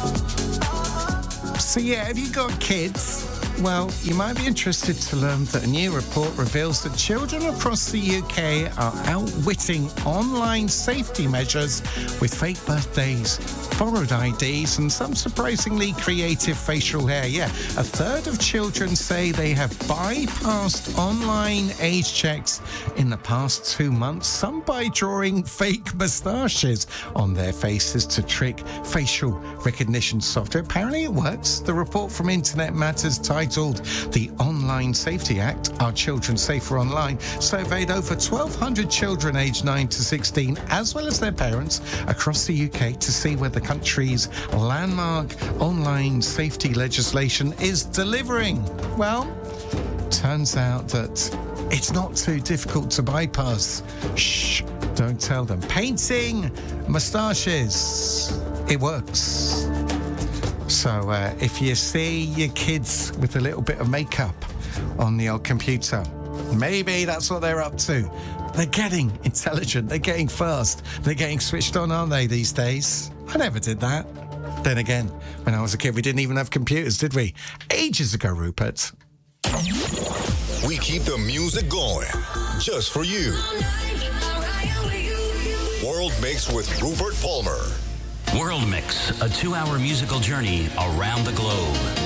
So yeah, have you got kids? Well, you might be interested to learn that a new report reveals that children across the UK are outwitting online safety measures with fake birthdays, borrowed IDs, and some surprisingly creative facial hair. Yeah, a third of children say they have bypassed online age checks in the past 2 months, some by drawing fake moustaches on their faces to trick facial recognition software. Apparently it works. The report from Internet Matters titled The Online Safety Act, Are Children Safer Online? Surveyed over 1,200 children aged 9 to 16, as well as their parents, across the UK to see whether the country's landmark online safety legislation is delivering. Well, turns out that it's not too difficult to bypass. Shh, don't tell them. Painting moustaches. It works. So if you see your kids with a little bit of makeup on the old computer, maybe that's what they're up to. They're getting intelligent, they're getting fast, they're getting switched on, aren't they, these days? I never did that. Then again, when I was a kid, we didn't even have computers, did we? Ages ago, Rupert. We keep the music going, just for you. World Mix with Rupert Palmer. World Mix, a 2-hour musical journey around the globe.